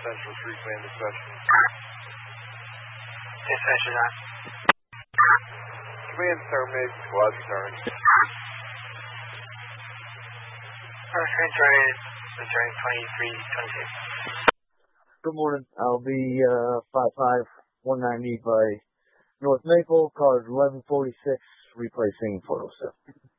Central 3 plan dispatch. Dispatch is on. Command terminated, squad returns. First return 2326. Good morning. I'll be 55190 by North Maple, cars 1146, replacing 407.